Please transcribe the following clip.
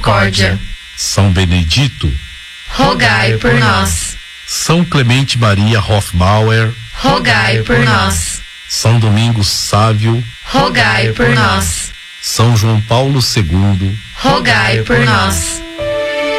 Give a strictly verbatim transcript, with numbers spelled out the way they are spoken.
misericórdia. São Benedito, rogai por nós. São Clemente Maria Hofbauer, rogai por nós. São Domingos Sávio, rogai por nós. São João Paulo segundo, rogai por nós.